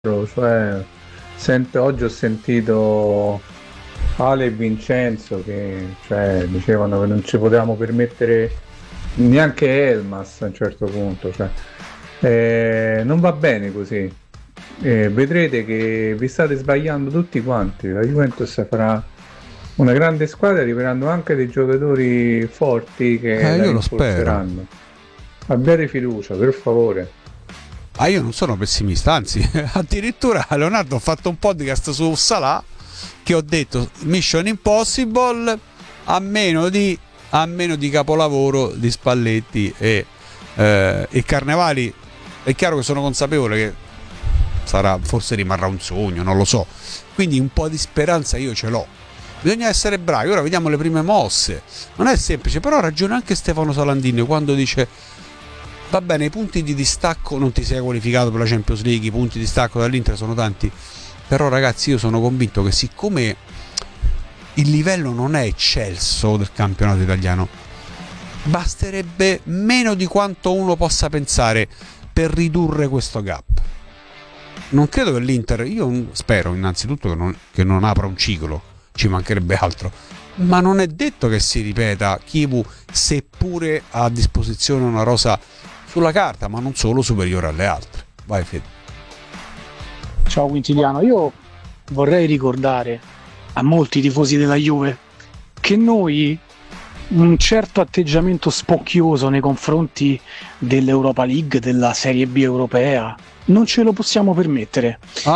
cioè, oggi ho sentito Ale e Vincenzo che cioè, dicevano che non ci potevamo permettere neanche Elmas a un certo punto, cioè, non va bene così. Vedrete che vi state sbagliando tutti quanti. La Juventus farà una grande squadra, arriveranno anche dei giocatori forti che la Io lo spero. rinforzeranno. Abbiate fiducia, per favore. Io non sono pessimista, anzi, addirittura Leonardo ho fatto un podcast su Salah che ho detto Mission Impossible a meno di capolavoro di Spalletti e Carnevali. È chiaro che sono consapevole che forse rimarrà un sogno, non lo so. Quindi un po' di speranza io ce l'ho. Bisogna essere bravi. Ora vediamo le prime mosse. Non è semplice, però ha ragione anche Stefano Salandini quando dice: va bene, i punti di distacco, non ti sei qualificato per la Champions League, i punti di distacco dall'Inter sono tanti, però ragazzi io sono convinto che siccome il livello non è eccelso del campionato italiano, basterebbe meno di quanto uno possa pensare per ridurre questo gap. Non credo che l'Inter, io spero innanzitutto che non apra un ciclo, ci mancherebbe altro, ma non è detto che si ripeta Chivu, seppure ha a disposizione una rosa sulla carta, ma non solo, superiore alle altre. Vai Fede. Ciao Quintiliano, io vorrei ricordare a molti tifosi della Juve che noi un certo atteggiamento spocchioso nei confronti dell'Europa League, della Serie B europea, non ce lo possiamo permettere.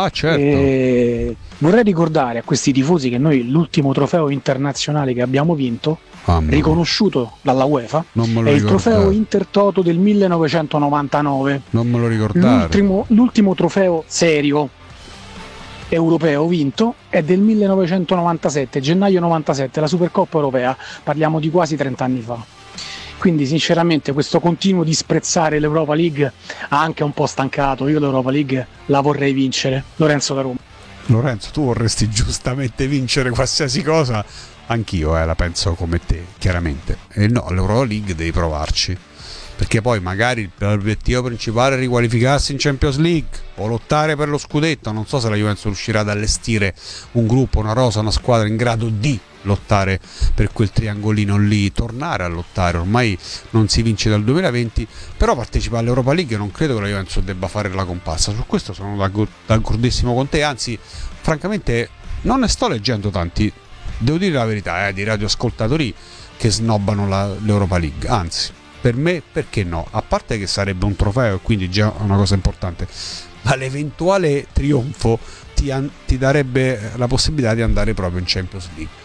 Certo. Vorrei ricordare a questi tifosi che noi l'ultimo trofeo internazionale che abbiamo vinto, riconosciuto dalla UEFA, è il trofeo Intertoto del 1999. Non me lo ricordare. L'ultimo trofeo serio europeo vinto è del 1997, gennaio 97, la Supercoppa europea, parliamo di quasi 30 anni fa. Quindi sinceramente questo continuo disprezzare l'Europa League ha anche un po' stancato. Io l'Europa League la vorrei vincere. Lorenzo da Roma. Lorenzo, tu vorresti giustamente vincere qualsiasi cosa, anch'io la penso come te, chiaramente. E no, l'Europa League devi provarci, perché poi magari l'obiettivo principale è riqualificarsi in Champions League o lottare per lo scudetto. Non so se la Juventus riuscirà ad allestire un gruppo, una rosa, una squadra in grado di lottare per quel triangolino lì, tornare a lottare. Ormai non si vince dal 2020, però partecipare all'Europa League non credo che la Juventus debba fare la compassa. Su questo sono d'accordissimo con te, anzi francamente non ne sto leggendo tanti, devo dire la verità, di radioascoltatori che snobbano l'Europa League. Anzi, per me perché no? A parte che sarebbe un trofeo e quindi già una cosa importante, ma l'eventuale trionfo ti darebbe la possibilità di andare proprio in Champions League.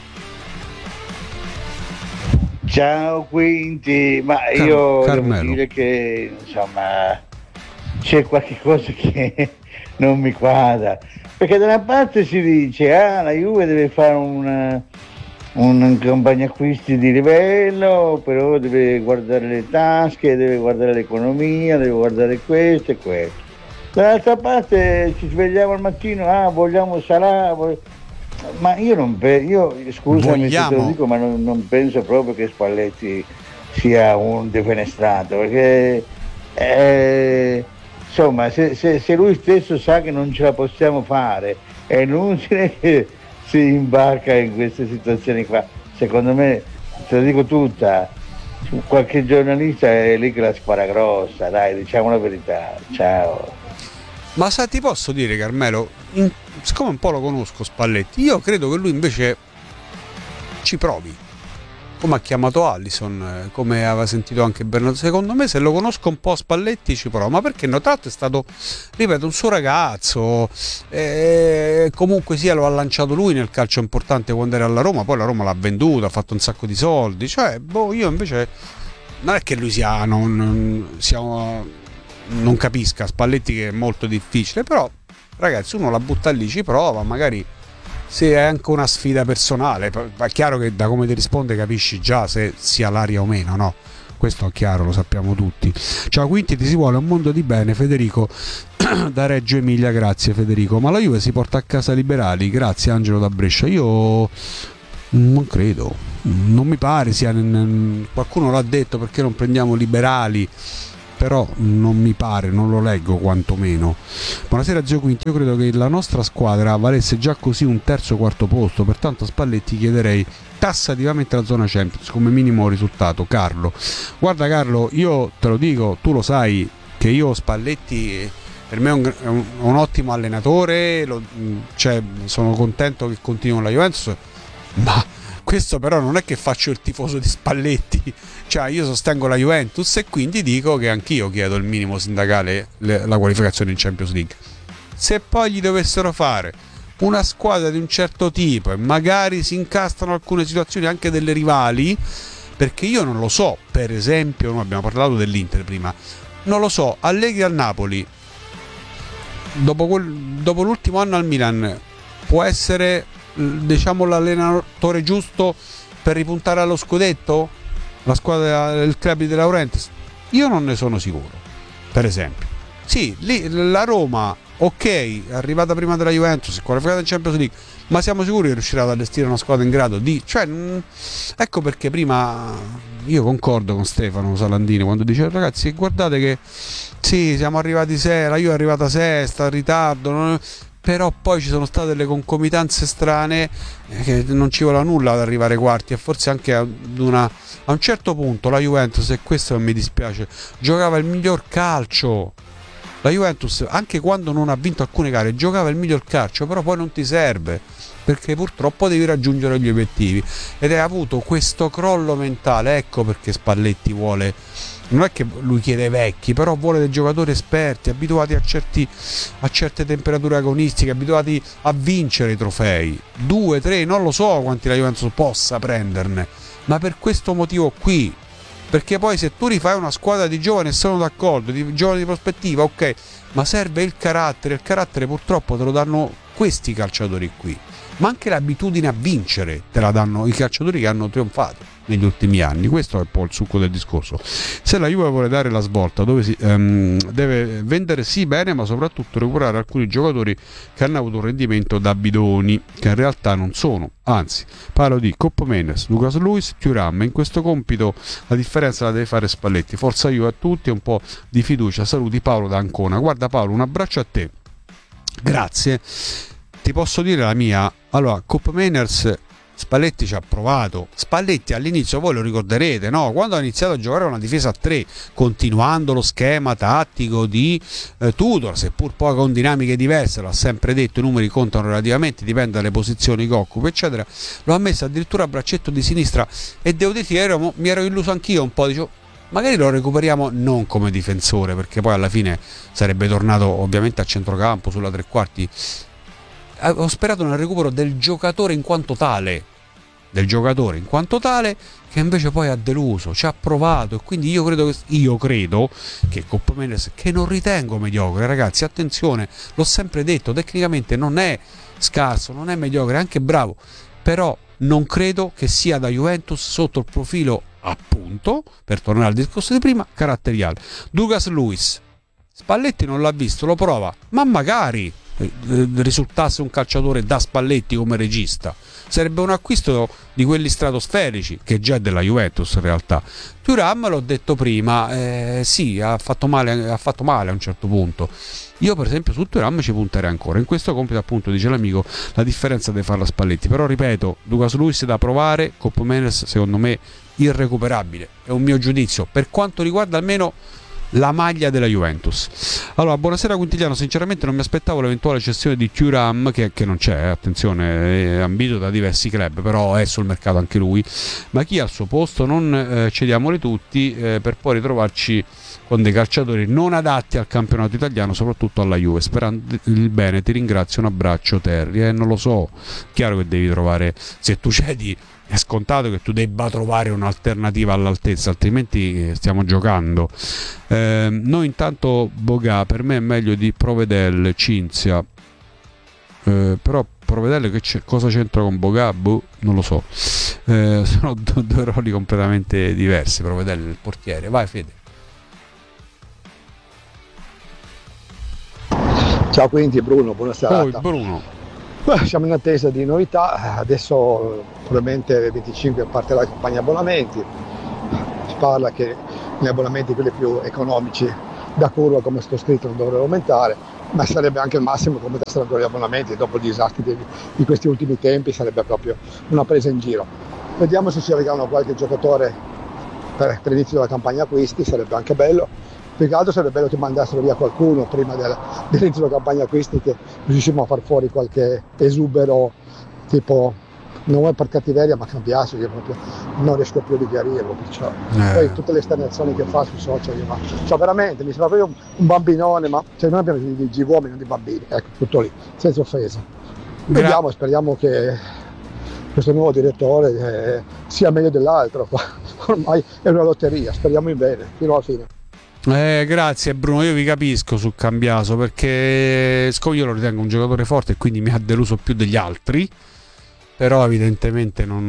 Ciao Quinti, ma io devo dire che insomma c'è qualche cosa che non mi quadra, perché da una parte si dice la Juve deve fare un campagna acquisti di livello, però deve guardare le tasche, deve guardare l'economia, deve guardare questo e questo. Dall'altra parte ci svegliamo al mattino, vogliamo Salah, ma io non scusami se te lo dico, ma non penso proprio che Spalletti sia un defenestrato, perché insomma se lui stesso sa che non ce la possiamo fare, è inutile che si imbarca in queste situazioni qua. Secondo me, te lo dico tutta, qualche giornalista è lì che la spara grossa, dai, diciamo la verità. Ciao. Ma se ti posso dire, Carmelo, siccome un po' lo conosco Spalletti, io credo che lui invece ci provi, come ha chiamato Alisson, come aveva sentito anche Bernardo. Secondo me, se lo conosco un po' Spalletti ci prova, ma perché no? Tra l'altro è stato, ripeto, un suo ragazzo, comunque sia lo ha lanciato lui nel calcio importante quando era alla Roma, poi la Roma l'ha venduta, ha fatto un sacco di soldi, cioè io invece non è che lui non capisca Spalletti, che è molto difficile, però ragazzi uno la butta lì, ci prova, magari se è anche una sfida personale. È chiaro che da come ti risponde capisci già se sia l'aria o meno, no? Questo è chiaro, lo sappiamo tutti. Ciao Quinti, ti si vuole un mondo di bene, Federico da Reggio Emilia. Grazie Federico. Ma la Juve si porta a casa Liberali? Grazie Angelo da Brescia. Io non credo, non mi pare sia qualcuno l'ha detto, perché non prendiamo Liberali però non mi pare, non lo leggo quantomeno. Buonasera Zio Quinti, io credo che la nostra squadra valesse già così un terzo o quarto posto, pertanto a Spalletti chiederei tassativamente la zona Champions come minimo risultato. Carlo, guarda Carlo, io te lo dico, tu lo sai che io Spalletti per me è un ottimo allenatore, cioè, sono contento che continui con la Juventus, ma questo però non è che faccio il tifoso di Spalletti, cioè io sostengo la Juventus e quindi dico che anch'io chiedo il minimo sindacale, la qualificazione in Champions League. Se poi gli dovessero fare una squadra di un certo tipo e magari si incastrano alcune situazioni anche delle rivali, perché io non lo so, per esempio, noi abbiamo parlato dell'Inter prima, non lo so, Allegri al Napoli dopo l'ultimo anno al Milan può essere, diciamo, l'allenatore giusto per ripuntare allo scudetto? La squadra, il club di De Laurentiis? Io non ne sono sicuro, per esempio. Sì, lì la Roma, ok, è arrivata prima della Juventus, è qualificata in Champions League, ma siamo sicuri che riuscirà ad allestire una squadra in grado di... Cioè, ecco perché prima io concordo con Stefano Salandini quando dice ragazzi guardate che sì, siamo arrivati la Juve è arrivata sesta, in ritardo, però poi ci sono state delle concomitanze strane che non ci vuole nulla ad arrivare quarti, e forse anche a un certo punto la Juventus, e questo non mi dispiace, giocava il miglior calcio. La Juventus, anche quando non ha vinto alcune gare, giocava il miglior calcio, però poi non ti serve, perché purtroppo devi raggiungere gli obiettivi, ed hai avuto questo crollo mentale. Ecco perché Spalletti vuole, non è che lui chiede vecchi, però vuole dei giocatori esperti, abituati a certe temperature agonistiche, abituati a vincere i trofei, 2, 3, non lo so quanti la Juventus possa prenderne, ma per questo motivo qui. Perché poi se tu rifai una squadra di giovani, sono d'accordo, di giovani di prospettiva, ok, ma serve il carattere purtroppo te lo danno questi calciatori qui, ma anche l'abitudine a vincere te la danno i calciatori che hanno trionfato negli ultimi anni. Questo è un po' il succo del discorso. Se la Juve vuole dare la svolta, deve vendere sì bene, ma soprattutto recuperare alcuni giocatori che hanno avuto un rendimento da bidoni, che in realtà non sono, anzi parlo di Coppa Mendes, Lucas Luis, Thuram. In questo compito la differenza la deve fare Spalletti. Forza Juve a tutti e un po' di fiducia. Saluti Paolo da Ancona. Guarda Paolo, un abbraccio a te, grazie. Ti posso dire la mia? Allora, Coppa Mendes Spalletti ci ha provato. Spalletti all'inizio, voi lo ricorderete, no? Quando ha iniziato a giocare una difesa a 3, continuando lo schema tattico di Tudor, seppur poi con dinamiche diverse, l'ha sempre detto, i numeri contano relativamente, dipende dalle posizioni che occupa, eccetera. Lo ha messo addirittura a braccetto di sinistra e devo dire, mi ero illuso anch'io un po', dicevo magari lo recuperiamo non come difensore, perché poi alla fine sarebbe tornato ovviamente a centrocampo sulla tre quarti. Ho sperato nel recupero del giocatore in quanto tale, che invece poi ha deluso, ci ha provato, e quindi io credo che Coppa Mendes, che non ritengo mediocre, ragazzi, attenzione, l'ho sempre detto, tecnicamente non è scarso, non è mediocre, è anche bravo, però non credo che sia da Juventus sotto il profilo, appunto, per tornare al discorso di prima, caratteriale. Lucas Luis, Spalletti non l'ha visto, lo prova, ma magari risultasse un calciatore da Spalletti come regista, sarebbe un acquisto di quelli stratosferici, che già è della Juventus in realtà. Thuram, l'ho detto prima, sì, ha fatto male a un certo punto. Io per esempio su Thuram ci punterei ancora. In questo compito, appunto, dice l'amico, la differenza deve farla Spalletti, però ripeto, Lucas Luis da provare, Coppa Mendes secondo me irrecuperabile, è un mio giudizio per quanto riguarda almeno la maglia della Juventus. Allora, buonasera Quintigliano, sinceramente non mi aspettavo l'eventuale cessione di Thuram, che non c'è, attenzione, è ambito da diversi club, però è sul mercato anche lui, ma chi al suo posto? Non cediamoli tutti per poi ritrovarci con dei calciatori non adatti al campionato italiano, soprattutto alla Juve. Sperando il bene, ti ringrazio, un abbraccio Terry. Non lo so, chiaro che devi trovare, se tu cedi è scontato che tu debba trovare un'alternativa all'altezza, altrimenti stiamo giocando. Noi intanto Boga per me è meglio di Provedel, Cinzia, però Provedel cosa c'entra con Boga? Non lo so, sono due ruoli completamente diversi. Provedel il portiere. Vai Fede. Ciao Quinti, Bruno, buona serata. Bruno. Siamo in attesa di novità, adesso probabilmente il 25 partirà la campagna abbonamenti, si parla che gli abbonamenti quelli più economici da curva come sto scritto non dovrebbero aumentare, ma sarebbe anche il massimo come aumentassero ancora gli abbonamenti. Dopo i disastri di questi ultimi tempi sarebbe proprio una presa in giro. Vediamo se ci regalano qualche giocatore per l'inizio della campagna acquisti, sarebbe anche bello. Più che altro sarebbe bello che mandassero via qualcuno prima dell'inizio della campagna acquisti, che riuscissimo a far fuori qualche esubero, tipo, non è per cattiveria ma che mi piace, io proprio non riesco più a digerirlo, perciò poi tutte le esternazioni che fa sui social, cioè veramente mi sembra proprio un bambinone, ma cioè, noi abbiamo di uomini, non di bambini, ecco, tutto lì, senza offesa. Vediamo, speriamo che questo nuovo direttore sia meglio dell'altro, ormai è una lotteria, speriamo in bene, fino alla fine. Grazie Bruno, io vi capisco su Cambiaso, perché io lo ritengo un giocatore forte e quindi mi ha deluso più degli altri, però evidentemente per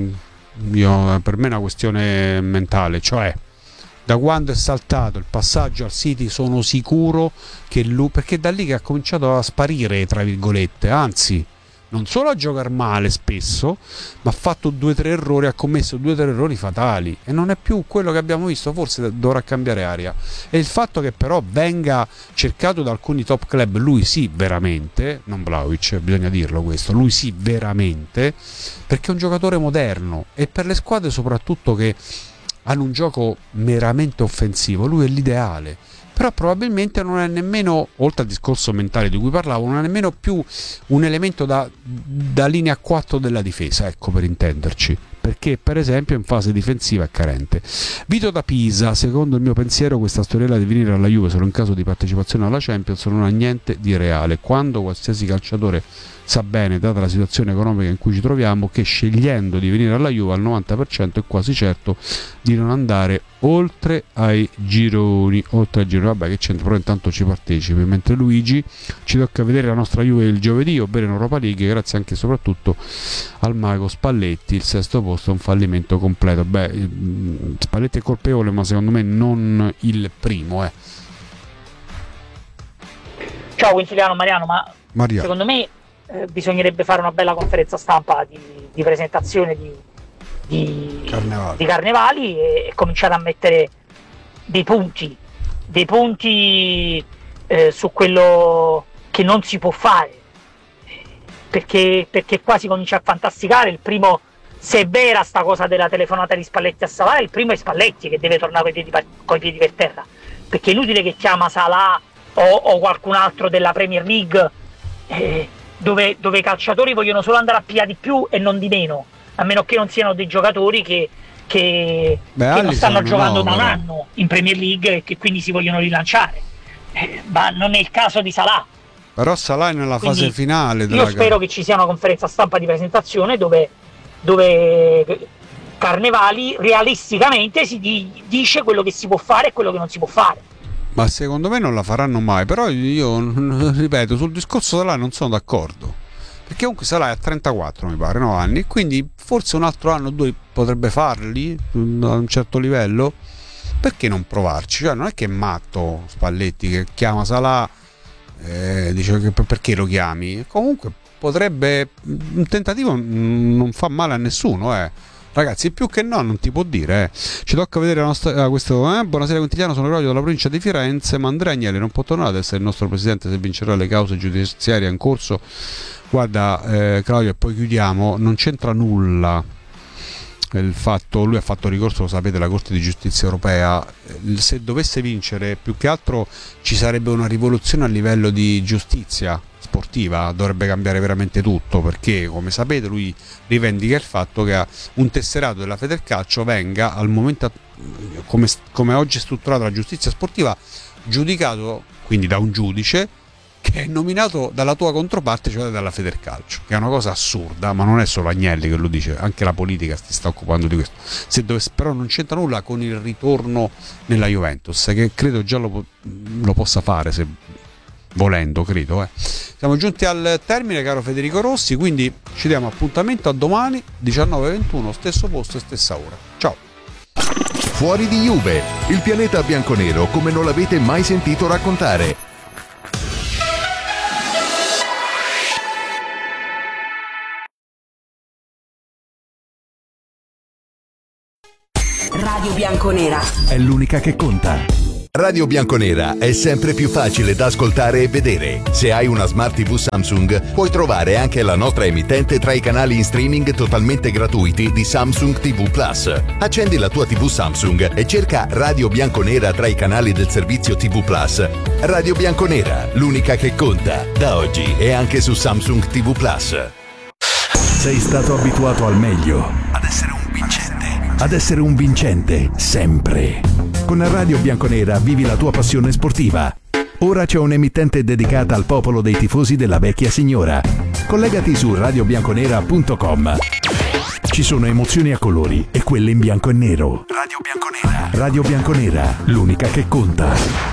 me è una questione mentale, cioè da quando è saltato il passaggio al City sono sicuro che lui, perché è da lì che ha cominciato a sparire tra virgolette, anzi non solo a giocare male spesso, ma ha fatto 2-3 errori, ha commesso 2-3 errori fatali e non è più quello che abbiamo visto, forse dovrà cambiare aria. E il fatto che però venga cercato da alcuni top club, lui sì veramente, non Vlahovic, bisogna dirlo questo, lui sì veramente, perché è un giocatore moderno e per le squadre soprattutto che hanno un gioco meramente offensivo, lui è l'ideale. Però probabilmente non è nemmeno, oltre al discorso mentale di cui parlavo, non è nemmeno più un elemento da linea 4 della difesa, ecco, per intenderci, perché per esempio in fase difensiva è carente. Vito da Pisa: secondo il mio pensiero questa storiella di venire alla Juve solo in caso di partecipazione alla Champions non ha niente di reale, quando qualsiasi calciatore sa bene, data la situazione economica in cui ci troviamo, che scegliendo di venire alla Juve al 90% è quasi certo di non andare oltre ai gironi. Vabbè, che c'entra, però intanto ci partecipi, mentre Luigi: ci tocca vedere la nostra Juve il giovedì, ovvero in Europa League, grazie anche e soprattutto al mago Spalletti, il sesto posto è un fallimento completo. Spalletti è colpevole, ma secondo me non il primo. Ciao Quintiliano, Mariano, secondo me bisognerebbe fare una bella conferenza stampa di presentazione di Carnevali e cominciare a mettere dei punti su quello che non si può fare, perché qua si comincia a fantasticare. Il primo, se è vera sta cosa della telefonata di Spalletti a Salah, il primo è Spalletti che deve tornare coi piedi per terra, perché è inutile che chiama Salah o qualcun altro della Premier League, dove i calciatori vogliono solo andare a pigliare di più e non di meno, a meno che non siano dei giocatori che non stanno giocando da un anno in Premier League e che quindi si vogliono rilanciare, ma non è il caso di Salah. Però Salah è nella fase finale della io spero che ci sia una conferenza stampa di presentazione dove Carnevali realisticamente si dice quello che si può fare e quello che non si può fare. Ma secondo me non la faranno mai. Però io ripeto, sul discorso Salah non sono d'accordo, perché comunque Salah è a 34 mi pare, no, anni, quindi forse un altro anno o due potrebbe farli a un certo livello. Perché non provarci? Cioè non è che è matto Spalletti che chiama Salah, dice che perché lo chiami. Comunque potrebbe, un tentativo non fa male a nessuno, ragazzi, più che no non ti può dire. Ci tocca vedere la nostra, questo. Buonasera Quintiliano, sono Claudio dalla provincia di Firenze, ma Andrea Agnelli non può tornare ad essere il nostro presidente se vincerà le cause giudiziarie in corso. Guarda Claudio, e poi chiudiamo, non c'entra nulla il fatto, lui ha fatto ricorso, lo sapete, alla Corte di Giustizia Europea. Se dovesse vincere, più che altro ci sarebbe una rivoluzione a livello di giustizia sportiva, dovrebbe cambiare veramente tutto, perché come sapete lui rivendica il fatto che un tesserato della Federcalcio venga, al momento come oggi è strutturata la giustizia sportiva, giudicato quindi da un giudice che è nominato dalla tua controparte, cioè dalla Federcalcio, che è una cosa assurda, ma non è solo Agnelli che lo dice, anche la politica si sta occupando di questo. Però non c'entra nulla con il ritorno nella Juventus, che credo già lo possa fare, se volendo, credo. Siamo giunti al termine, caro Federico Rossi, quindi ci diamo appuntamento a domani 19:21, stesso posto e stessa ora. Ciao. Fuori di Juve, il pianeta bianconero come non l'avete mai sentito raccontare. Radio Bianconera è l'unica che conta. Radio Bianconera è sempre più facile da ascoltare e vedere. Se hai una Smart TV Samsung, puoi trovare anche la nostra emittente tra i canali in streaming totalmente gratuiti di Samsung TV Plus. Accendi la tua TV Samsung e cerca Radio Bianconera tra i canali del servizio TV Plus. Radio Bianconera, l'unica che conta. Da oggi è anche su Samsung TV Plus. Sei stato abituato al meglio, ad essere un vincente, sempre. Con Radio Bianconera vivi la tua passione sportiva. Ora c'è un'emittente dedicata al popolo dei tifosi della vecchia signora. Collegati su radiobianconera.com. Ci sono emozioni a colori e quelle in bianco e nero. Radio Bianconera, l'unica che conta.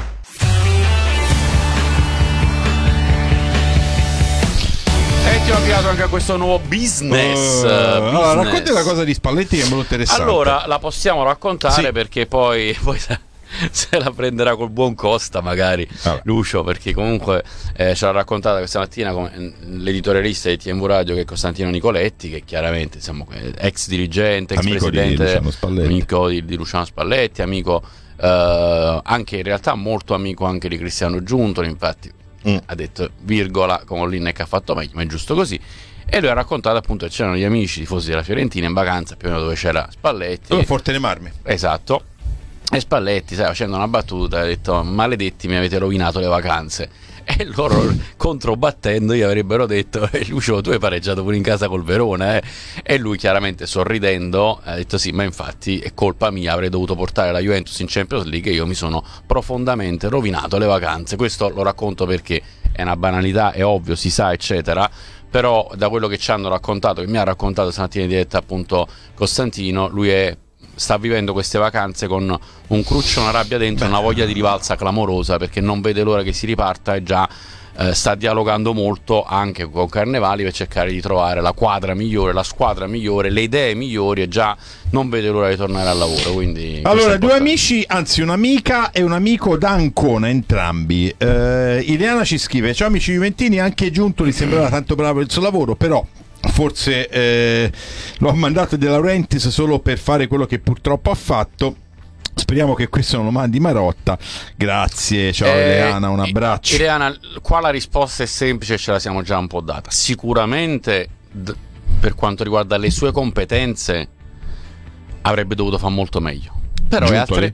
E ti ho avviato anche a questo nuovo business. Allora, racconti la cosa di Spalletti che è molto interessante. Allora, la possiamo raccontare, sì, perché poi se la prenderà col buon Costa magari. Vabbè. Lucio, perché comunque ce l'ha raccontata questa mattina come l'editorialista di TMV Radio, che è Costantino Nicoletti, che chiaramente insomma ex dirigente, ex amico presidente, amico di Luciano Spalletti, amico anche in realtà molto amico anche di Cristiano Giuntoli, infatti ha detto virgola con Lineker ha fatto meglio, ma è giusto così. E lui ha raccontato appunto che c'erano gli amici tifosi della Fiorentina in vacanza più o meno dove c'era Spalletti, Forte dei Marmi, esatto, e Spalletti, sai, facendo una battuta ha detto maledetti, mi avete rovinato le vacanze. E loro controbattendo gli avrebbero detto Lucio, tu hai pareggiato pure in casa col Verona, E lui chiaramente sorridendo ha detto sì, ma infatti è colpa mia, avrei dovuto portare la Juventus in Champions League e io mi sono profondamente rovinato le vacanze. Questo lo racconto perché è una banalità, è ovvio, si sa eccetera, però da quello che ci hanno raccontato, che mi ha raccontato stamattina in diretta appunto Costantino, lui sta vivendo queste vacanze con un cruccio, una rabbia dentro, una voglia di rivalsa clamorosa, perché non vede l'ora che si riparta e già sta dialogando molto anche con Carnevali per cercare di trovare la quadra migliore, la squadra migliore, le idee migliori, e già non vede l'ora di tornare al lavoro. Quindi allora, due amici, anzi un'amica e un amico da Ancona entrambi. Ileana ci scrive: ciao amici juventini, anche Giuntoli sembrava tanto bravo per il suo lavoro, però forse lo ha mandato De Laurentiis solo per fare quello che purtroppo ha fatto. Speriamo che questo non lo mandi Marotta. Grazie, ciao Ileana, un abbraccio. Ileana, qua la risposta è semplice, ce la siamo già un po' data. Sicuramente per quanto riguarda le sue competenze avrebbe dovuto fare molto meglio. Però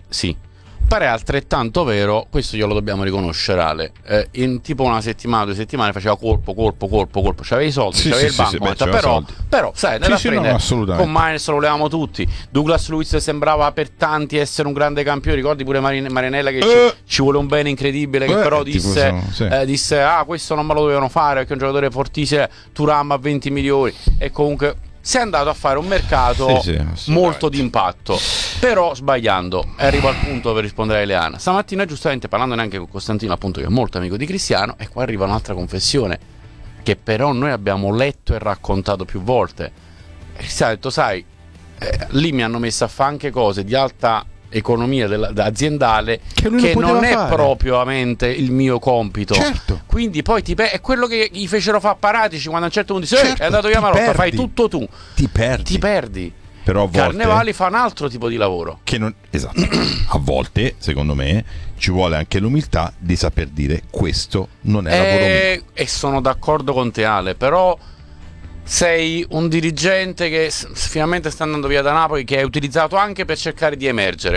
è altrettanto vero, questo glielo dobbiamo riconoscere, Ale. In tipo una settimana, 2 settimane faceva colpo. C'aveva i soldi, c'aveva il banco, però sai, da prendere. No, con Mainz lo volevamo tutti. Douglas Luiz sembrava per tanti essere un grande campione. Ricordi pure Marinella che ci vuole un bene incredibile, che però disse questo non me lo dovevano fare perché è un giocatore fortissimo, Thuram a 20 milioni, e comunque si è andato a fare un mercato molto d'impatto, però sbagliando. Arrivo al punto per rispondere a Ileana. Stamattina, giustamente, parlando neanche con Costantino, appunto, che è molto amico di Cristiano, e qua arriva un'altra confessione che però noi abbiamo letto e raccontato più volte. Cristiano ha detto, sai, lì mi hanno messo a fare anche cose di alta economia aziendale che non è propriamente il mio compito. Certo. Quindi poi è quello che gli fecero fare Paratici quando a un certo punto disse è andato via Marotta, fai tutto tu, ti perdi. Però a volte Carnevali fa un altro tipo di lavoro che non, esatto. A volte, secondo me, ci vuole anche l'umiltà di saper dire questo non è lavoro mio. E sono d'accordo con te, Ale, però sei un dirigente che finalmente sta andando via da Napoli, che è utilizzato anche per cercare di emergere.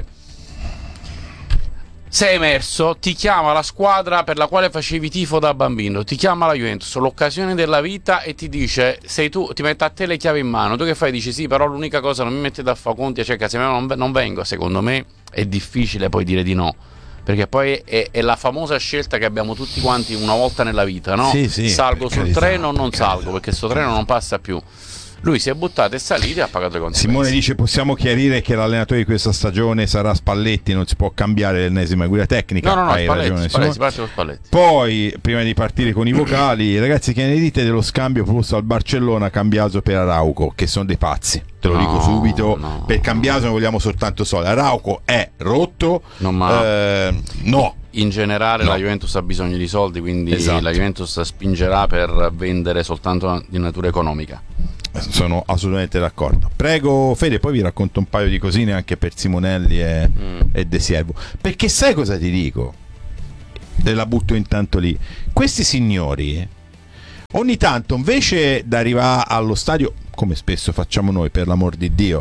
Sei emerso, ti chiama la squadra per la quale facevi tifo da bambino, ti chiama la Juventus, l'occasione della vita, e ti dice, sei tu, ti mette a te le chiavi in mano. Tu che fai? Dici sì, però l'unica cosa, non mi mettete a fare conti, cioè se non vengo. Secondo me è difficile poi dire di no, perché poi è la famosa scelta che abbiamo tutti quanti una volta nella vita, no? Sì, salgo sul treno o non salgo, perché sto treno non passa più. Lui si è buttato, è salito e ha pagato le conseguenze. Simone dice: possiamo chiarire che l'allenatore di questa stagione sarà Spalletti, non si può cambiare l'ennesima guida tecnica. No, hai ragione, si parte con Spalletti. Poi, prima di partire con i vocali, ragazzi, che ne dite dello scambio proposto al Barcellona Cambiaso per Arauco, che sono dei pazzi? Te lo dico subito. Per Cambiaso ne vogliamo soltanto soldi. Arauco è rotto. No. In generale la Juventus ha bisogno di soldi, quindi la Juventus spingerà per vendere soltanto di natura economica. sono assolutamente d'accordo. Prego Fede, poi vi racconto un paio di cosine anche per Simonelli e De Siervo, perché sai cosa ti dico? Te la butto intanto lì. Questi signori ogni tanto, invece di arrivare allo stadio, come spesso facciamo noi, per l'amor di Dio,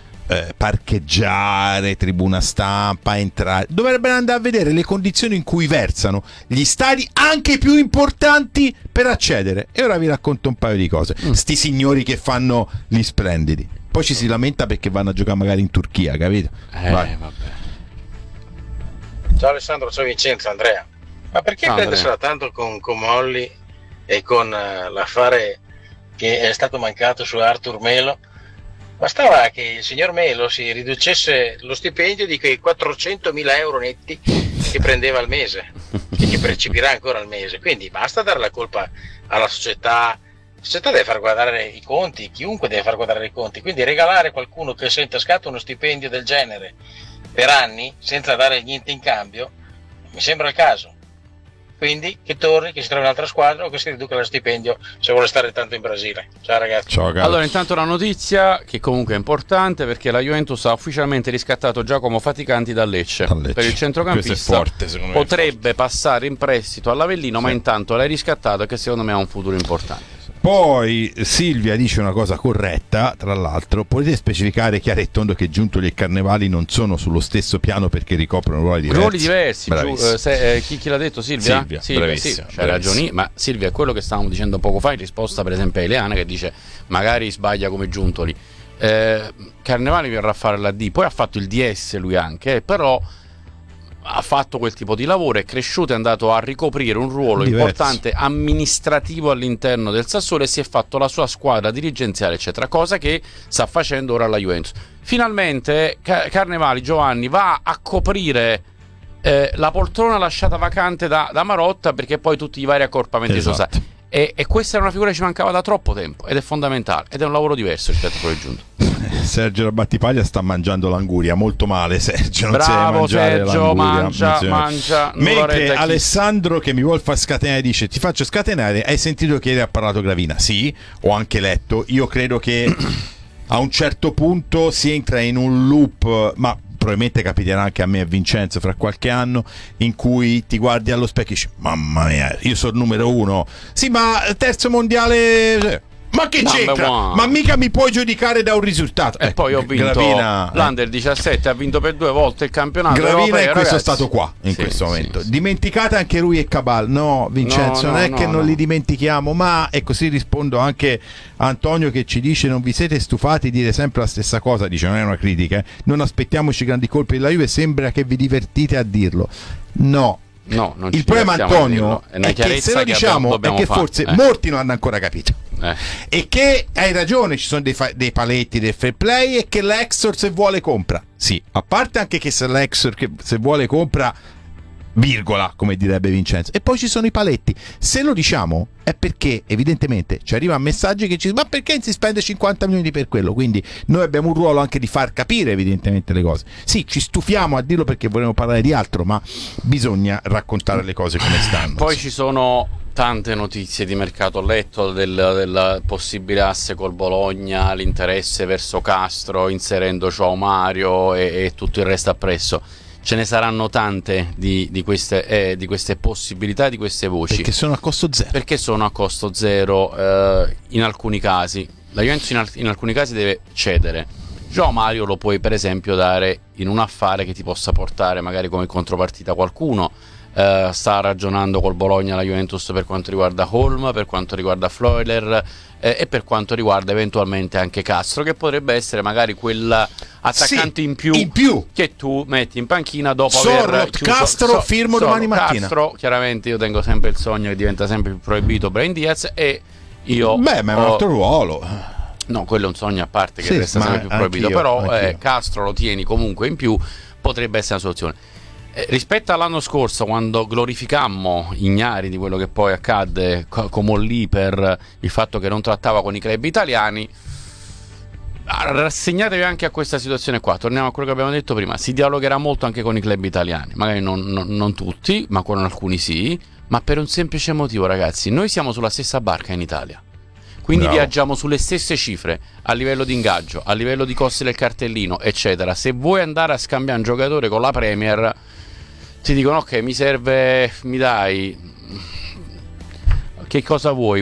parcheggiare, tribuna stampa, entrare, dovrebbero andare a vedere le condizioni in cui versano gli stadi anche più importanti per accedere. E ora vi racconto un paio di cose. Sti signori che fanno gli splendidi, poi ci si lamenta perché vanno a giocare magari in Turchia, capito? Vai. Vabbè. Ciao Alessandro, ciao Vincenzo, Andrea. Ma perché prendersela tanto con Molli e con l'affare che è stato mancato su Arthur Melo? Bastava che il signor Melo si riducesse lo stipendio di quei 400.000 euro netti che prendeva al mese e che percepirà ancora al mese. Quindi basta dare la colpa alla società. La società deve far guardare i conti, chiunque deve far guardare i conti. Quindi regalare a qualcuno che si è intascato uno stipendio del genere per anni senza dare niente in cambio mi sembra il caso. Quindi che torni, che si trovi un'altra squadra o che si riduca lo stipendio se vuole stare tanto in Brasile. Ciao ragazzi. Ciao, allora, intanto la notizia che comunque è importante, perché la Juventus ha ufficialmente riscattato Giacomo Faticanti da Lecce. Per il centrocampista potrebbe passare in prestito all'Avellino, ma intanto l'hai riscattato e che secondo me ha un futuro importante. Poi Silvia dice una cosa corretta, tra l'altro: potete specificare chiaro e tondo che Giuntoli e Carnevali non sono sullo stesso piano perché ricoprono ruoli diversi? Chi l'ha detto? Silvia, sì, c'hai ragione, ma Silvia è quello che stavamo dicendo poco fa in risposta per esempio a Eliana, che dice magari sbaglia come Giuntoli. Carnevali verrà a fare la D, poi ha fatto il DS lui anche, però ha fatto quel tipo di lavoro, è cresciuto, è andato a ricoprire un ruolo importante amministrativo all'interno del Sassuolo e si è fatto la sua squadra dirigenziale eccetera, cosa che sta facendo ora la Juventus. Finalmente Carnevali, Giovanni, va a coprire la poltrona lasciata vacante da Marotta, perché poi tutti i vari accorpamenti sono stati. E questa era una figura che ci mancava da troppo tempo ed è fondamentale, ed è un lavoro diverso rispetto a quello giunto. Sergio la Battipaglia sta mangiando l'anguria molto male. Sergio, non bravo Sergio, mangia. Mentre Alessandro, che mi vuol far scatenare, dice: ti faccio scatenare, hai sentito che ieri ha parlato Gravina? Sì, ho anche letto. Io credo che a un certo punto si entra in un loop, ma probabilmente capiterà anche a me e a Vincenzo fra qualche anno, in cui ti guardi allo specchio e dici: mamma mia, io sono il numero uno. Sì, ma terzo mondiale, ma che c'entra? Ma mica mi puoi giudicare da un risultato. E poi ho vinto l'Under 17, ha vinto per 2 volte il campionato Gravina europeo, in questo stato qua, in questo momento. Dimenticate anche Rui e Cabal. No, Vincenzo, non è che non li dimentichiamo, ma e così rispondo anche a Antonio che ci dice: non vi siete stufati di dire sempre la stessa cosa? Dice, non è una critica, non aspettiamoci grandi colpi della Juve, sembra che vi divertite a dirlo. No, non il problema, Antonio, è che se lo diciamo è che forse molti non hanno ancora capito. E che hai ragione, ci sono dei paletti del fair play, e che l'Exor se vuole compra. Sì, a parte anche che se l'Exor se vuole compra, virgola, come direbbe Vincenzo, e poi ci sono i paletti. Se lo diciamo è perché evidentemente ci arrivano messaggi che ci dicono: ma perché si spende 50 milioni per quello? Quindi noi abbiamo un ruolo anche di far capire evidentemente le cose. Sì, ci stufiamo a dirlo perché volevamo parlare di altro, ma bisogna raccontare le cose come stanno. Poi ci sono tante notizie di mercato. Ho letto del possibile asse col Bologna, l'interesse verso Castro inserendo João Mario e tutto il resto appresso. Ce ne saranno tante di queste possibilità, di queste voci. Perché sono a costo zero. In alcuni casi. La Juventus in alcuni casi deve cedere. João Mario lo puoi per esempio dare in un affare che ti possa portare magari come contropartita qualcuno. Sta ragionando col Bologna la Juventus per quanto riguarda Holm, per quanto riguarda Freuler e per quanto riguarda eventualmente anche Castro, che potrebbe essere magari quell'attaccante in più che tu metti in panchina dopo aver chiuso. Castro firmo domani mattina. Castro, chiaramente io tengo sempre il sogno che diventa sempre più proibito Brahim Diaz, e io ma è un altro ruolo. No, quello è un sogno a parte che resta sempre più proibito, però Castro lo tieni comunque in più, potrebbe essere una soluzione. Rispetto all'anno scorso, quando glorificammo ignari di quello che poi accadde come lì per il fatto che non trattava con i club italiani, rassegnatevi anche a questa situazione qua. Torniamo a quello che abbiamo detto prima: si dialogherà molto anche con i club italiani, magari non tutti, ma con alcuni sì, ma per un semplice motivo, ragazzi: noi siamo sulla stessa barca in Italia. Quindi viaggiamo sulle stesse cifre a livello di ingaggio, a livello di costi del cartellino, eccetera. Se vuoi andare a scambiare un giocatore con la Premier, ti dicono ok, mi serve, mi dai, che cosa vuoi?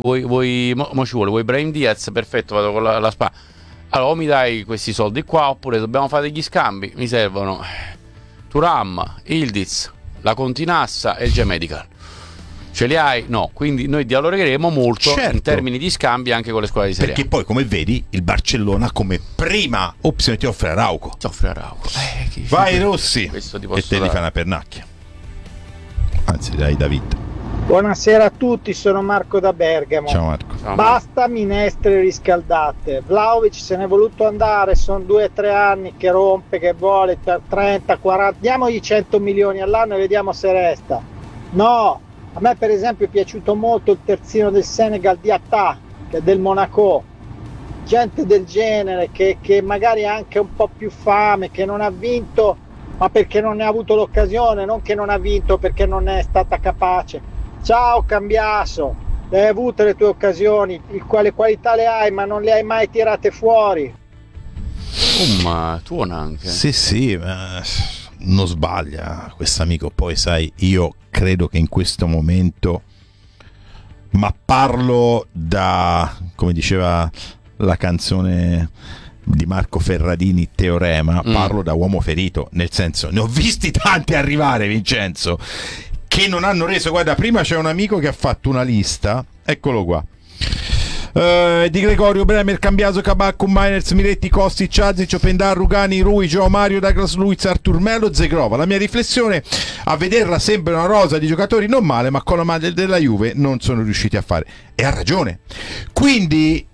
Mo ci vuole, vuoi Brahim Diaz? Perfetto, vado con la Spa. Allora o mi dai questi soldi qua, oppure dobbiamo fare degli scambi, mi servono Thuram, Ildiz, la Continassa e il G-Medical. Ce li hai? No, quindi noi dialogheremo molto in termini di scambi anche con le squadre di Serie A. Perché poi, come vedi, il Barcellona come prima opzione ti offre Arauco. Vai Rossi, e te li fa una pernacchia. Anzi, dai David. Buonasera a tutti, sono Marco da Bergamo. Ciao Marco. Basta minestre riscaldate. Vlahovic se n'è voluto andare, sono 2 o 3 anni che rompe, che vuole 30, 40, diamogli 100 milioni all'anno e vediamo se resta. No, a me per esempio è piaciuto molto il terzino del Senegal Diatta, che è del Monaco. Gente del genere che magari ha anche un po' più fame, che non ha vinto ma perché non ne ha avuto l'occasione, non che non ha vinto perché non è stata capace. Ciao Cambiaso, hai avuto le tue occasioni, quale qualità le hai, ma non le hai mai tirate fuori. Ma tuona anche. Sì, ma non sbaglia quest'amico. Poi sai, io credo che in questo momento, ma parlo da, come diceva la canzone di Marco Ferradini, Teorema, parlo da uomo ferito, nel senso, ne ho visti tanti arrivare, Vincenzo, che non hanno reso. Guarda, prima c'è un amico che ha fatto una lista, eccolo qua, di Gregorio, Bremer, Cambiaso, Cabacco, Miners, Miretti, Costi, Ciazic, Opendar, Rugani, Rui, Gio Mario, Douglas Luiz, Artur Melo, Zegrova. La mia riflessione, a vederla sembra una rosa di giocatori non male, ma con la maglia della Juve non sono riusciti a fare, e ha ragione. Quindi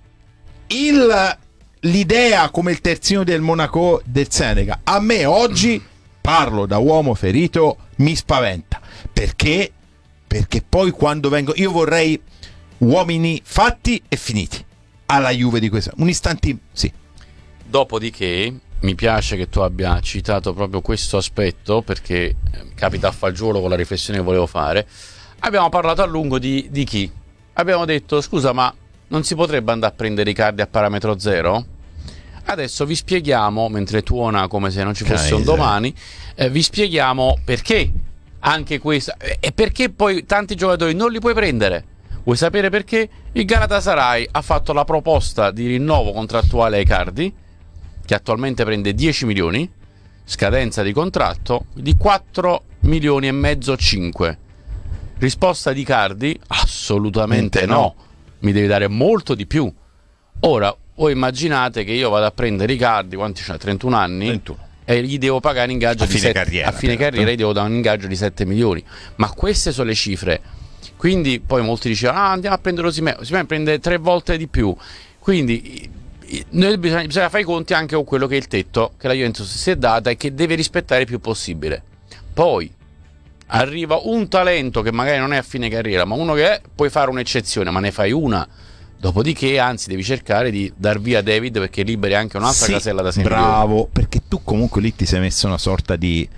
l'idea come il terzino del Monaco del Senegal, a me oggi, parlo da uomo ferito, mi spaventa. Perché poi quando vengo, io vorrei uomini fatti e finiti alla Juve di questa, un istante, sì. Dopodiché mi piace che tu abbia citato proprio questo aspetto, perché capita a fagiolo con la riflessione che volevo fare. Abbiamo parlato a lungo di chi? Abbiamo detto, scusa, ma non si potrebbe andare a prendere i Icardi a parametro zero? Adesso vi spieghiamo, mentre tuona come se non ci fosse un domani, vi spieghiamo perché anche questa, e perché poi tanti giocatori non li puoi prendere. Vuoi sapere perché? Il Galatasaray ha fatto la proposta di rinnovo contrattuale ai Icardi, che attualmente prende 10 milioni, scadenza di contratto di 4 milioni e mezzo, 5. Risposta di Icardi: assolutamente no, mi devi dare molto di più. Ora, voi immaginate che io vado a prendere Icardi, quanti c'ha? 31 anni? 31. E gli devo pagare un ingaggio di 7, carriera, a fine carriera gli devo dare un ingaggio di 7 milioni. Ma queste sono le cifre. Quindi poi molti dicevano, andiamo a prendere Osimhen prende 3 volte di più. Quindi noi bisogna fare i conti anche con quello che è il tetto che la Juventus si è data e che deve rispettare il più possibile. Poi arriva un talento che magari non è a fine carriera, ma uno che puoi fare un'eccezione, ma ne fai una. Dopodiché, anzi, devi cercare di dar via David, perché liberi anche un'altra casella da 6 bravo, milioni. Perché tu comunque lì ti sei messo una sorta di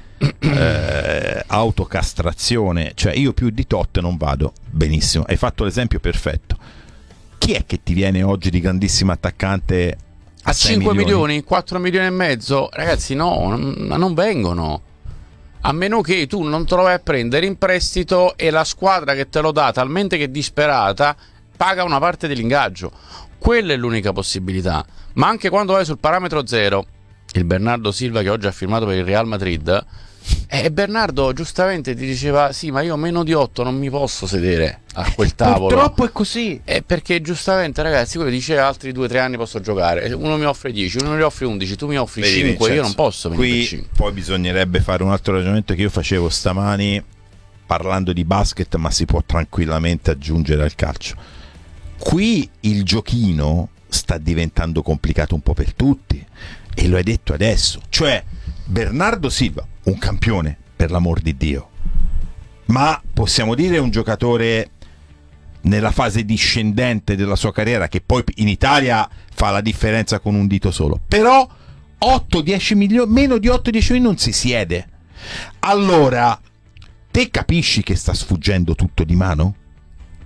autocastrazione. Cioè, io più di tot non vado. Benissimo, hai fatto l'esempio perfetto. Chi è che ti viene oggi di grandissimo attaccante a 5 milioni? 4 milioni e mezzo? Ragazzi, no, non vengono. A meno che tu non te lo vai a prendere in prestito e la squadra che te lo dà, talmente che è disperata, paga una parte dell'ingaggio. Quella è l'unica possibilità. Ma anche quando vai sul parametro zero, il Bernardo Silva che oggi ha firmato per il Real Madrid, Bernardo giustamente ti diceva, sì, ma io meno di 8 non mi posso sedere a quel tavolo. Purtroppo è così. Perché giustamente, ragazzi, quello dice altri 2 o 3 anni posso giocare. Uno mi offre 10, uno mi offre 11, tu mi offri 5, io non posso venire qui 5. Poi bisognerebbe fare un altro ragionamento che io facevo stamani parlando di basket, ma si può tranquillamente aggiungere al calcio. Qui il giochino sta diventando complicato un po' per tutti, e lo hai detto adesso. Cioè, Bernardo Silva, un campione, per l'amor di Dio, ma possiamo dire un giocatore nella fase discendente della sua carriera, che poi in Italia fa la differenza con un dito solo. Però 8-10 milioni, meno di 8-10 milioni non si siede. Allora, te capisci che sta sfuggendo tutto di mano?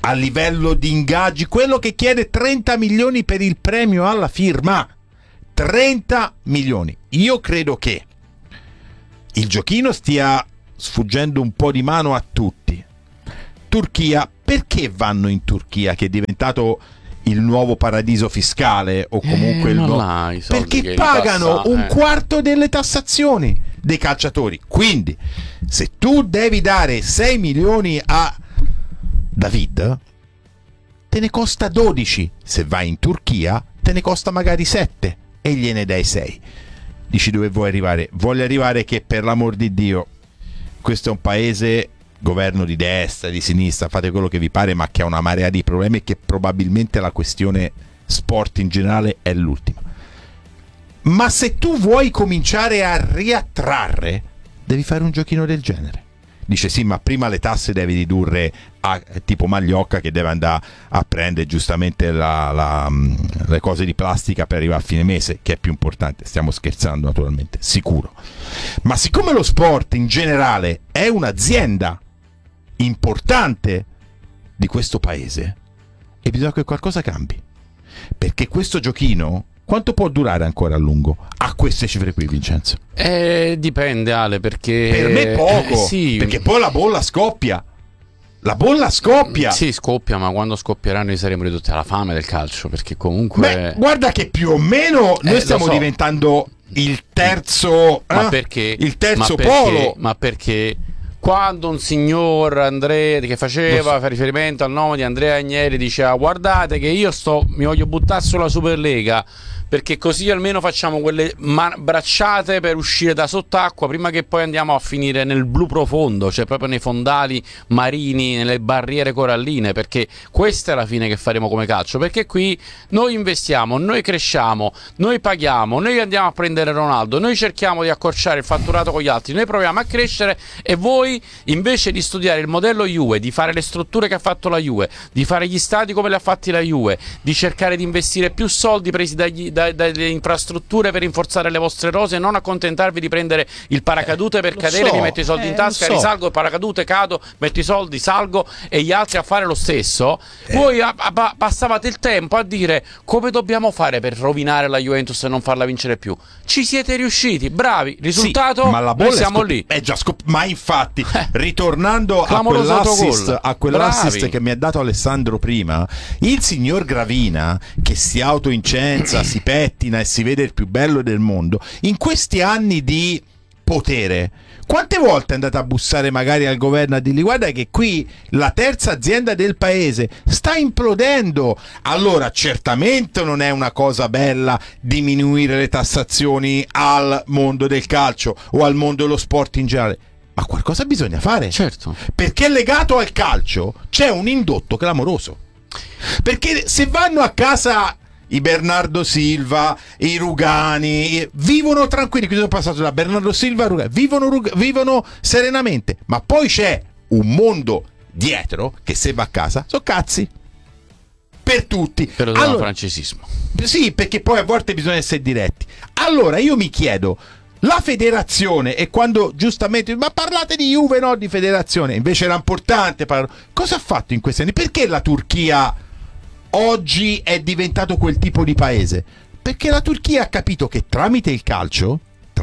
a livello di ingaggi, quello che chiede 30 milioni per il premio alla firma. 30 milioni. Io credo che il giochino stia sfuggendo un po' di mano a tutti. Turchia, perché vanno in Turchia, che è diventato il nuovo paradiso fiscale, o comunque perché pagano un quarto delle tassazioni dei calciatori. Quindi se tu devi dare 6 milioni a David, te ne costa 12. Se vai in Turchia te ne costa magari 7 e gliene dai 6. Dici, dove vuoi arrivare? Voglio arrivare che, per l'amor di Dio, questo è un paese, governo di destra, di sinistra, fate quello che vi pare, ma che ha una marea di problemi, e che probabilmente la questione sport in generale è l'ultima. Ma se tu vuoi cominciare a riattrarre, devi fare un giochino del genere. Dice sì, ma prima le tasse devi ridurre a tipo Magliocca, che deve andare a prendere giustamente le cose di plastica per arrivare a fine mese, che è più importante. Stiamo scherzando, naturalmente, sicuro. Ma siccome lo sport in generale è un'azienda importante di questo paese, e bisogna che qualcosa cambi, perché questo giochino quanto può durare ancora a lungo a queste cifre qui, Vincenzo? Dipende, Ale, perché per me poco, sì, perché poi la bolla scoppia. Sì, scoppia, ma quando scoppierà noi saremo ridotti alla fame del calcio, perché comunque guarda che più o meno noi stiamo diventando il terzo il terzo polo. Ma perché quando un signor Andrea, che faceva riferimento al nome di Andrea Agnelli, diceva guardate che io mi voglio buttare sulla Superlega, perché così almeno facciamo quelle bracciate per uscire da sott'acqua prima che poi andiamo a finire nel blu profondo, cioè proprio nei fondali marini, nelle barriere coralline, perché questa è la fine che faremo come calcio, perché qui noi investiamo, noi cresciamo, noi paghiamo, noi andiamo a prendere Ronaldo, noi cerchiamo di accorciare il fatturato con gli altri, noi proviamo a crescere, e voi invece di studiare il modello Juve, di fare le strutture che ha fatto la Juve, di fare gli stadi come li ha fatti la Juve, di cercare di investire più soldi presi dalle infrastrutture per rinforzare le vostre rose, e non accontentarvi di prendere il paracadute per cadere, mi metto i soldi in tasca, risalgo il paracadute, cado, metto i soldi, salgo, e gli altri a fare lo stesso. Voi passavate il tempo a dire come dobbiamo fare per rovinare la Juventus e non farla vincere più. Ci siete riusciti, bravi, risultato, sì, ma la bolla noi siamo lì. È già ma infatti ritornando a quell'assist che mi ha dato Alessandro prima, il signor Gravina, che si autoincensa, si pettina e si vede il più bello del mondo, in questi anni di potere, quante volte è andata a bussare magari al governo a dirgli guarda che qui la terza azienda del paese sta implodendo? Allora certamente non è una cosa bella diminuire le tassazioni al mondo del calcio o al mondo dello sport in generale, ma qualcosa bisogna fare, certo, perché legato al calcio c'è un indotto clamoroso, perché se vanno a casa i Bernardo Silva, i Rugani, vivono tranquilli. Qui sono passato da Bernardo Silva a Rugani, vivono serenamente, ma poi c'è un mondo dietro che se va a casa sono cazzi per tutti, per il francesismo. Sì, perché poi a volte bisogna essere diretti. Allora io mi chiedo, la federazione, e quando giustamente ma parlate di Juve, no di federazione, invece era importante cosa ha fatto in questi anni? Perché la Turchia oggi è diventato quel tipo di paese? Perché la Turchia ha capito che tramite il calcio,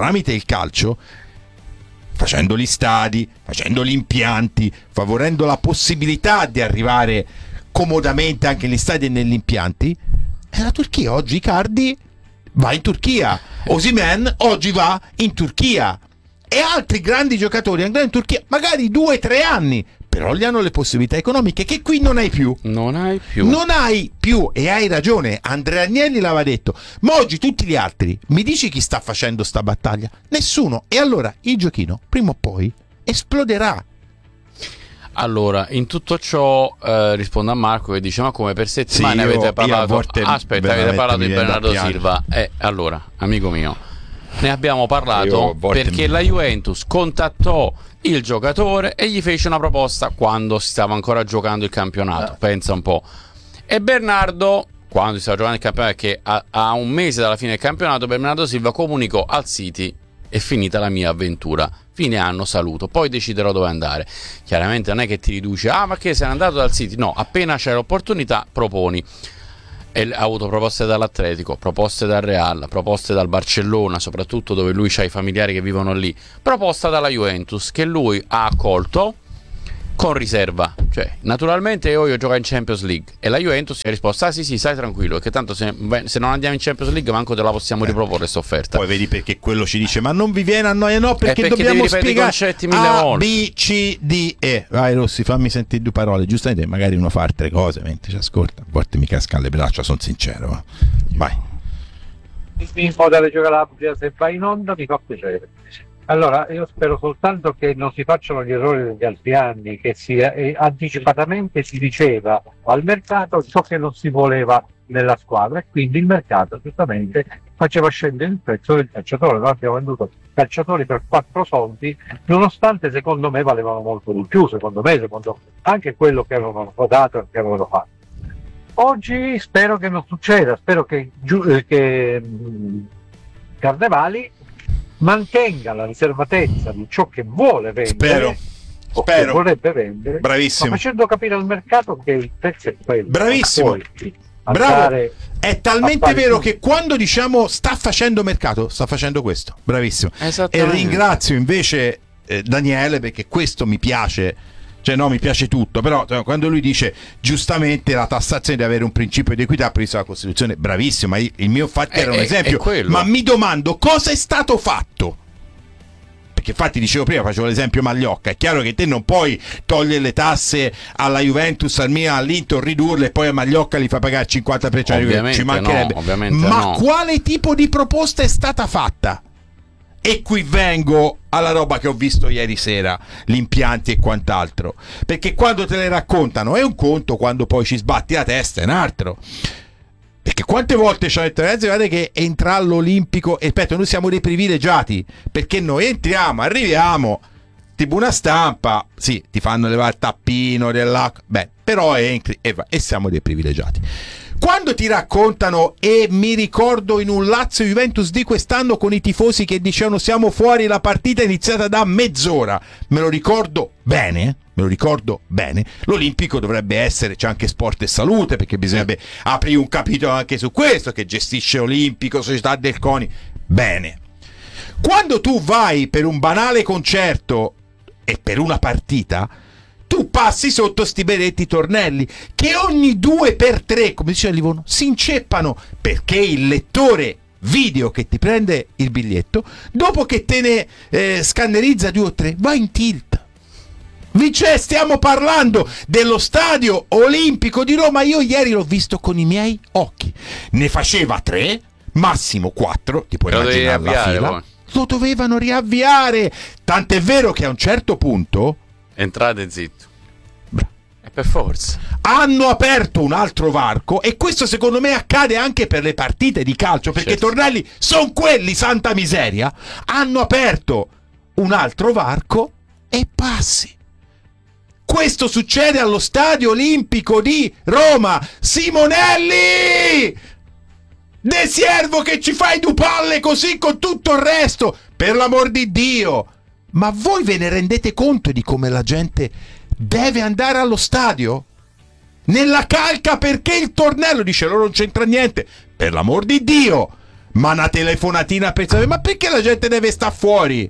facendo gli stadi, facendo gli impianti, favorendo la possibilità di arrivare comodamente anche negli stadi e negli impianti, la Turchia oggi, Icardi va in Turchia, Osimhen oggi va in Turchia, e altri grandi giocatori andranno in Turchia magari 2-3 anni, però gli hanno le possibilità economiche che qui non hai più. Non hai più, e hai ragione, Andrea Agnelli l'aveva detto, ma oggi tutti gli altri, mi dici chi sta facendo sta battaglia? Nessuno. E allora il giochino prima o poi esploderà. Allora, in tutto ciò rispondo a Marco che dice ma come per settimane avete parlato avete parlato di Bernardo Silva, allora amico mio, ne abbiamo parlato perché la Juventus contattò il giocatore e gli fece una proposta quando si stava ancora giocando il campionato, pensa un po', e Bernardo, quando si stava giocando il campionato, che a un mese dalla fine del campionato, Bernardo Silva comunicò al City: è finita la mia avventura fine anno saluto, poi deciderò dove andare. Chiaramente non è che ti riduce, ma che sei andato dal City, no, appena c'è l'opportunità proponi. E ha avuto proposte dall'Atletico, proposte dal Real, proposte dal Barcellona, soprattutto dove lui ha i familiari che vivono lì, proposta dalla Juventus che lui ha accolto con riserva, cioè naturalmente io gioco in Champions League, e la Juventus ha risposto sì, stai tranquillo, che tanto se non andiamo in Champions League manco te la possiamo riproporre questa offerta. Poi vedi perché quello ci dice ma non vi viene a noi, no, perché dobbiamo spiegare concetti mille volte. B, C, D, E. Vai Rossi, fammi sentire due parole, giustamente magari uno fa altre cose mentre ci ascolta, a volte mi cascano le braccia, sono sincero. Vai. Il modello di Calabria, se va in onda mi fa piacere. Allora, io spero soltanto che non si facciano gli errori degli altri anni, che anticipatamente si diceva al mercato ciò che non si voleva nella squadra, e quindi il mercato giustamente faceva scendere il prezzo del calciatore. Noi abbiamo venduto calciatori per 4 soldi, nonostante secondo me valevano molto di più, secondo anche quello che avevano dato e che avevano fatto. Oggi spero che non succeda, spero che Carnevali mantenga la riservatezza di ciò che vuole vendere, spero. Che vorrebbe vendere, bravissimo, ma facendo capire al mercato che il prezzo è quello. Bravissimo, bravo. È talmente vero che quando diciamo sta facendo mercato, sta facendo questo. Bravissimo. E ringrazio invece Daniele, perché questo mi piace. Cioè no, mi piace tutto, però quando lui dice giustamente la tassazione deve avere un principio di equità previsto dalla Costituzione, bravissimo, ma il mio infatti era un esempio, ma mi domando cosa è stato fatto, perché infatti dicevo prima, facevo l'esempio Magliocca, è chiaro che te non puoi togliere le tasse alla Juventus, al Milan, all'Inter, ridurle e poi a Magliocca li fa pagare il 50%, ci mancherebbe, ma quale tipo di proposta è stata fatta? E qui vengo alla roba che ho visto ieri sera, gli impianti e quant'altro, perché quando te le raccontano è un conto, quando poi ci sbatti la testa è un altro. Perché quante volte ci hanno detto guardate che entra all'Olimpico, e ripeto, noi siamo dei privilegiati, perché noi entriamo, arriviamo, tribuna stampa, sì, ti fanno levare il tappino dell'acqua, però entri e vai, e siamo dei privilegiati. Quando ti raccontano, e mi ricordo in un Lazio Juventus di quest'anno con i tifosi che dicevano siamo fuori, la partita è iniziata da mezz'ora, me lo ricordo bene, l'Olimpico dovrebbe essere, c'è anche Sport e Salute, perché bisognerebbe aprire un capitolo anche su questo, che gestisce Olimpico, società del CONI, bene. Quando tu vai per un banale concerto e per una partita, tu passi sotto sti benedetti tornelli che ogni 2x3, come diceva Livono, si inceppano, perché il lettore video che ti prende il biglietto, dopo che te ne scannerizza 2 o 3, va in tilt. Cioè, stiamo parlando dello stadio olimpico di Roma, io ieri l'ho visto con i miei occhi, ne faceva 3, massimo 4, ti puoi immaginare la fila, lo dovevano riavviare, tant'è vero che a un certo punto entrate zitto. E per forza. Hanno aperto un altro varco, e questo secondo me accade anche per le partite di calcio, perché tornelli sono quelli, santa miseria. Hanno aperto un altro varco e passi. Questo succede allo Stadio Olimpico di Roma. Simonelli! De Siervo che ci fai due palle così con tutto il resto, per l'amor di Dio. Ma voi ve ne rendete conto di come la gente deve andare allo stadio? Nella calca, perché il tornello dice loro non c'entra niente, per l'amor di Dio, ma una telefonatina per sapere, ma perché la gente deve stare fuori?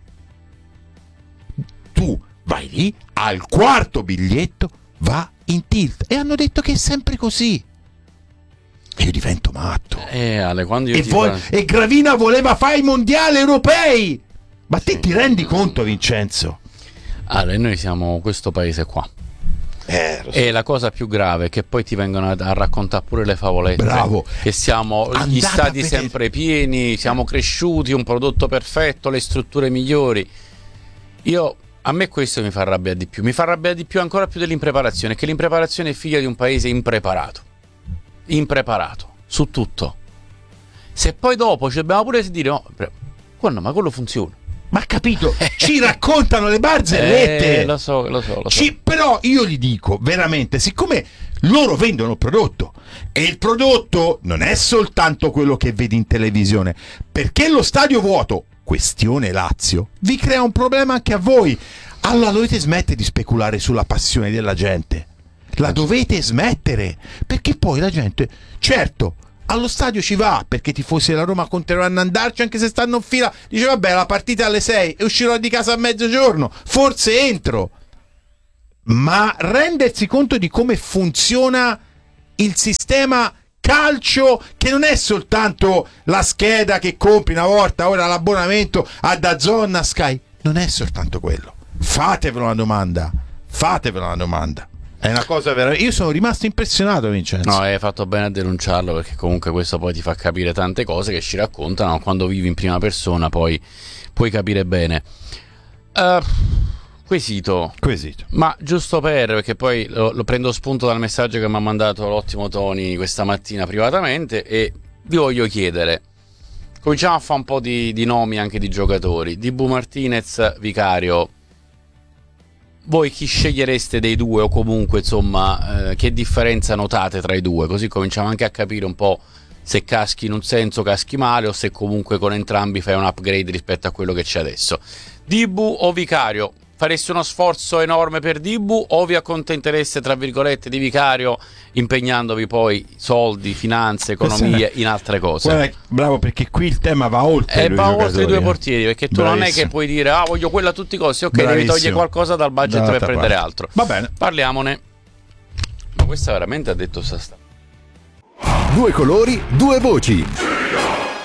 Tu vai lì, al quarto biglietto va in tilt, e hanno detto che è sempre così. E io divento matto. Ale, quando io e Gravina voleva fare i mondiali europei. Ma te ti rendi conto, Vincenzo? Noi siamo questo paese qua. E la cosa più grave è che poi ti vengono a raccontare pure le favolette. Bravo. Che siamo gli stati sempre pieni, siamo cresciuti, un prodotto perfetto, le strutture migliori. A me questo mi fa arrabbiare di più. Mi fa arrabbiare di più, ancora più dell'impreparazione, che l'impreparazione è figlia di un paese impreparato su tutto. Se poi dopo ci dobbiamo pure dire ma quello funziona. Ma capito? Ci raccontano le barzellette. Lo so. Però io gli dico veramente, siccome loro vendono il prodotto, e il prodotto non è soltanto quello che vedi in televisione, perché lo stadio vuoto questione Lazio vi crea un problema anche a voi. Allora dovete smettere di speculare sulla passione della gente. La dovete smettere, perché poi la gente, certo, allo stadio ci va perché i tifosi della Roma continueranno ad andarci anche se stanno in fila. Dice vabbè, la partita è alle 6 e uscirò di casa a mezzogiorno, forse entro. Ma rendersi conto di come funziona il sistema calcio, che non è soltanto la scheda che compri una volta, ora l'abbonamento a DAZN, a Sky, non è soltanto quello. Fatevelo una domanda. È una cosa veramente. Io sono rimasto impressionato, Vincenzo. No, hai fatto bene a denunciarlo, perché comunque questo poi ti fa capire tante cose che ci raccontano. Quando vivi in prima persona poi puoi capire bene. Quesito. Ma giusto perché poi lo prendo spunto dal messaggio che mi ha mandato l'ottimo Tony questa mattina privatamente, e vi voglio chiedere. Cominciamo a fare un po' di nomi anche di giocatori. Dibu Martinez, Vicario. Voi chi scegliereste dei due, o comunque insomma che differenza notate tra i due, così cominciamo anche a capire un po' se caschi in un senso, caschi male, o se comunque con entrambi fai un upgrade rispetto a quello che c'è adesso. Dibu o Vicario? Fareste uno sforzo enorme per Dibu o vi accontentereste tra virgolette di Vicario, impegnandovi poi soldi, finanze, economie in altre cose? Guarda, bravo, perché qui il tema va oltre i due portieri, perché tu non è che puoi dire voglio quello a tutti i costi, ok, devi togliere qualcosa dal budget per prendere altro. Va bene, parliamone. Ma questa veramente ha detto sta. Due colori, due voci.